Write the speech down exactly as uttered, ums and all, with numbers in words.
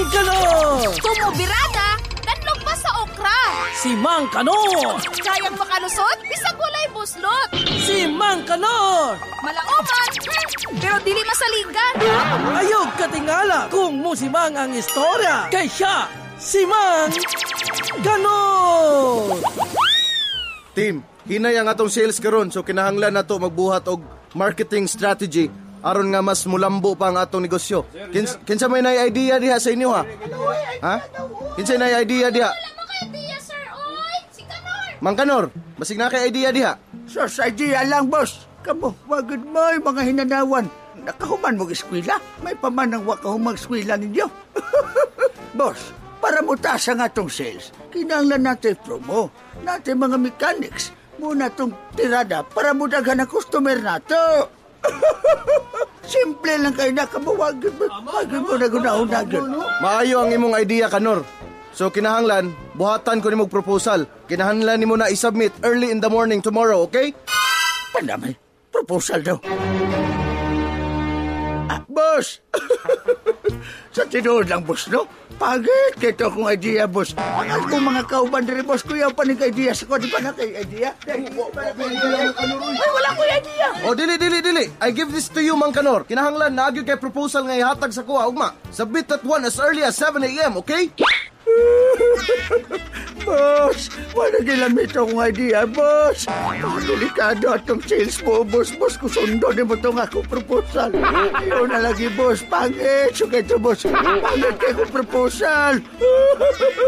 Mang Kanor! Kumubirada, danlog pa sa okra. Si Mang Kanor! Kayang makalusot, bisag walay buslot. Si Mang Kanor! Malaoman, hmm, pero dili masaligan. Ayog katingala kung musimang ang istorya. Kay siya, si Mang Kanor! Team, hinay ang atong sales karon, so kinahanglan nato magbuhat og marketing strategy aron nga mas mulambo pa ang atong negosyo. Kins, kinsa may nay idea diha sa inyo ha? Ha? Kinsa nay idea diha? Wala mo kay idea, sir, oy. Si Kanor. Mang Kanor, basig na kay idea diha. So, sa idea lang, boss. Kamo, wagod mo yung mga hinanawan. Nakahuman mo eskwela? May pamanang wakahumang eskwela ninyo. Boss, para mutaas ang atong sales, kinahanglan natin promo. Natin mga mechanics. Muna tong tirada para mudaghan ang customer nato. Simple lang kayo na kamawagin mo. Wagin mo na gunahon-nagin. Maayo ang imong idea, Kanor. So kinahanglan, buhatan ko nimog proposal. Kinahanglan nimo na i-submit early in the morning tomorrow, okay? Pandamay, proposal daw. Ah, boss! Sa tinood lang, boss, no? Pagit, kito akong idea, boss. Ang kong mga kauban rin, boss, kuya pa ng idea. Sa ko, di pa na kay idea? Ay, wala ko idea. O, dili, dili, dili. I give this to you, Mang Kanor. Kinahanglan, naagyo kay proposal nga ihatag sa kuha, ugma. Submit that one as early as seven a.m., okay? Boss, wala ginamit akong idea, boss. Ang delikado atong sales mo, boss. Boss, kusundo din mo itong akong proposal. Iyon na lagi, boss. Pangit. So, kaya ito, boss. Pangit kayo kong proposal.